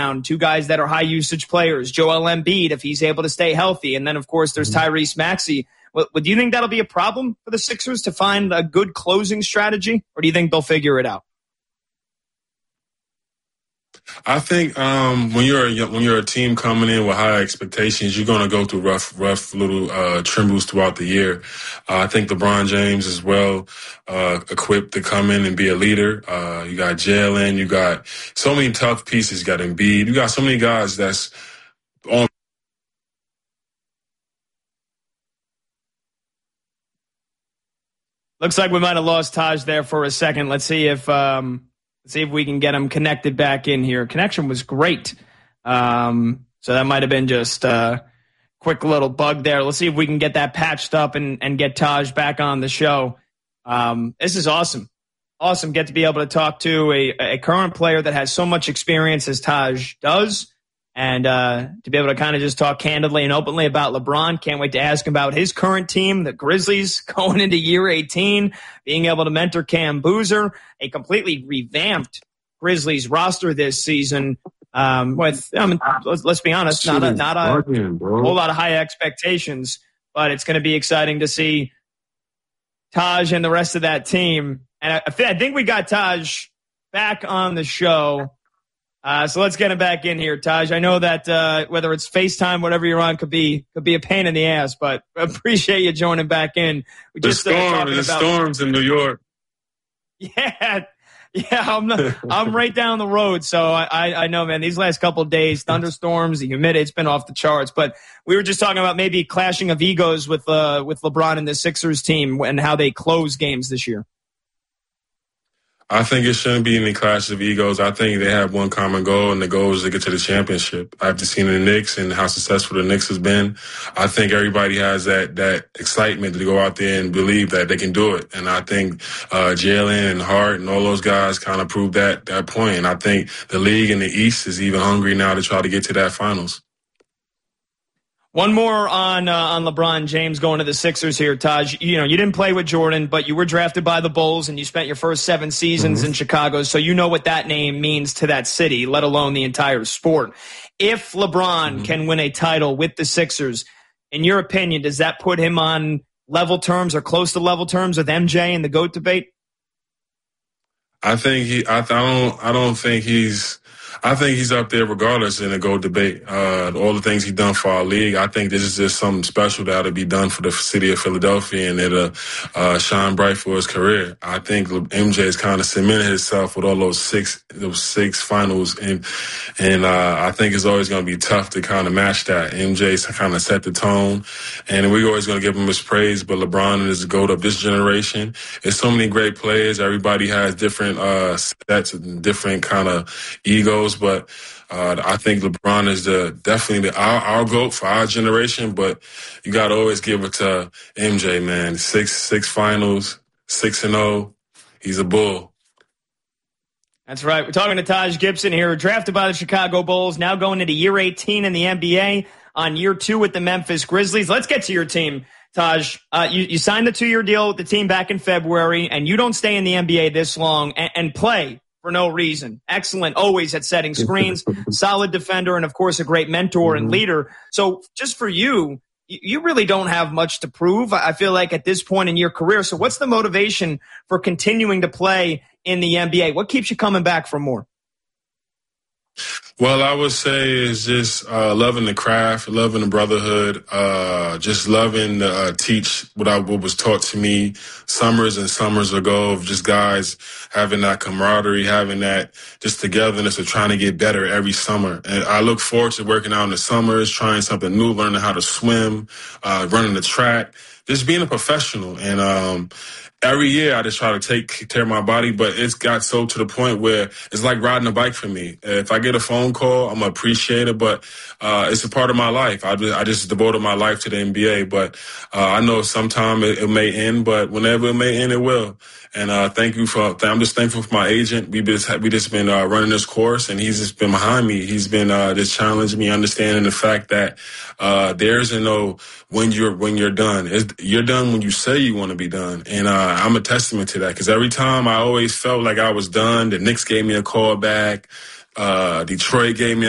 Brown, two guys that are high-usage players, Joel Embiid, if he's able to stay healthy. And then, of course, there's Tyrese Maxey. Do you think that'll be a problem for the Sixers to find a good closing strategy, or do you think they'll figure it out? I think when you're a team coming in with high expectations, you're going to go through rough little trembles throughout the year. I think LeBron James is well equipped to come in and be a leader. You got Jalen, you got so many tough pieces. You got Embiid, you got so many guys that's on. Looks like we might have lost Taj there for a second. Let's see if we can get him connected back in here. Connection was great. So that might have been just a quick little bug there. Let's see if we can get that patched up and get Taj back on the show. This is awesome. Awesome. Get to be able to talk to a current player that has so much experience as Taj does. And to be able to kind of just talk candidly and openly about LeBron. Can't wait to ask him about his current team, the Grizzlies, going into year 18, being able to mentor Cam Boozer, a completely revamped Grizzlies roster this season. Let's be honest, not a whole lot of high expectations, but it's going to be exciting to see Taj and the rest of that team. And I think we got Taj back on the show. So let's get him back in here, Taj. I know that whether it's FaceTime, whatever you're on, could be a pain in the ass, but I appreciate you joining back in. The storms in New York. Yeah, I'm right down the road, so I know, man. These last couple of days, thunderstorms, the humidity, it's been off the charts. But we were just talking about maybe clashing of egos with LeBron and the Sixers team and how they close games this year. I think it shouldn't be any clash of egos. I think they have one common goal, and the goal is to get to the championship. After seeing the Knicks and how successful the Knicks has been, I think everybody has that excitement to go out there and believe that they can do it. And I think Jalen and Hart and all those guys kind of proved that point. And I think the league in the East is even hungry now to try to get to that finals. One more on LeBron James going to the Sixers here, Taj. You didn't play with Jordan, but you were drafted by the Bulls, and you spent your first 7 seasons in Chicago, so you know what that name means to that city, let alone the entire sport. If LeBron can win a title with the Sixers, in your opinion, does that put him on level terms or close to level terms with MJ in the GOAT debate? I think I think he's up there regardless in the GOAT debate. All the things he's done for our league, I think this is just something special that ought to be done for the city of Philadelphia, and it'll shine bright for his career. I think MJ has kind of cemented himself with all those six finals, and I think it's always going to be tough to kind of match that. MJ's kind of set the tone, and we're always going to give him his praise, but LeBron is the GOAT of this generation. There's so many great players. Everybody has different sets and different kind of egos. But I think LeBron is definitely our GOAT for our generation. But you got to always give it to MJ, man. Six finals, 6-0. He's a bull. That's right. We're talking to Taj Gibson here, drafted by the Chicago Bulls, now going into year 18 in the NBA, on year 2 with the Memphis Grizzlies. Let's get to your team, Taj. You signed the 2-year deal with the team back in February, and you don't stay in the NBA this long and play for no reason. Excellent, always at setting screens, solid defender, and, of course, a great mentor and leader. So just for you, you really don't have much to prove, I feel like, at this point in your career. So what's the motivation for continuing to play in the NBA? What keeps you coming back for more? Well, I would say is just loving the craft, loving the brotherhood, just loving to teach what was taught to me summers and summers ago, of just guys having that camaraderie, having that just togetherness of trying to get better every summer. And I look forward to working out in the summers, trying something new, learning how to swim, running the track, just being a professional. And every year I just try to take care of my body, but it's got so to the point where it's like riding a bike for me. If I get a phone call, I'm going to appreciate it, but it's a part of my life. I just devoted my life to the NBA, but I know sometime it may end, but whenever it may end, it will. And I'm just thankful for my agent. We just been running this course, and he's just been behind me. He's been just challenging me, understanding the fact that there isn't no when you're done. You're done when you say you want to be done. And I'm a testament to that, because every time I always felt like I was done, the Knicks gave me a call back. Detroit gave me